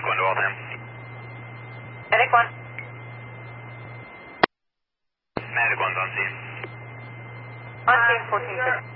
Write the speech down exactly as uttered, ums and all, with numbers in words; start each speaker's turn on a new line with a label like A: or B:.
A: one to Waltham.
B: Medic one.
A: Medic one's on scene.
B: On scene fourteen.